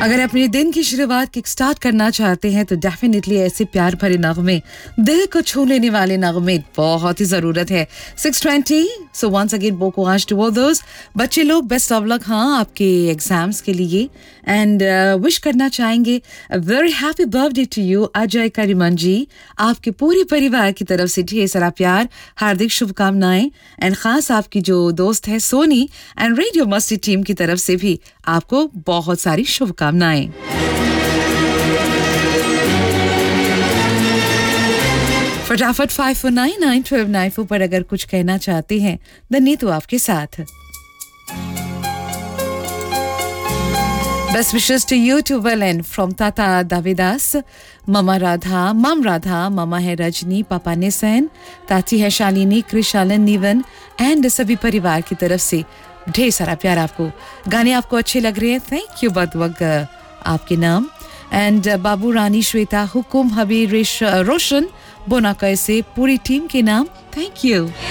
अगर अपने दिन की शुरुआत किक स्टार्ट करना चाहते हैं तो डेफिनेटली ऐसे प्यार भरे नगमे, दिल को छू लेने वाले नगमे बहुत ही जरूरत है. 6:20. सो वंस अगेन बोको आज टू ऑल दोस बच्चे लोग, बेस्ट ऑफ लक हाँ आपके एग्जाम्स के लिए. एंड विश करना चाहेंगे a very happy birthday to you Ajay Kariman जी. आपके पूरे परिवार की तरफ से ढेर सारा प्यार, हार्दिक शुभकामनाएं. एंड खास आपकी जो दोस्त है सोनी एंड रेडियो मस्ती टीम की तरफ से भी आपको बहुत सारी शुभकामनाएं. फटाफट 54991294 पर अगर कुछ कहना चाहते हैं दन्नी तो आपके साथ. Best wishes to you to Velen from Tata Davidas, Mama Radha, Mam Radha, Mama है रजनी, पापा निसन, ताती है शालिनी, कृशालन, नीवन एंड सभी परिवार की तरफ से ढेर सारा प्यार आपको. गाने आपको अच्छे लग रहे हैं, थैंक यू बदवग आपके नाम. एंड बाबू रानी, श्वेता, हुकुम, हबीर, रोशन, बोनाकय से पूरी टीम के नाम थैंक यू.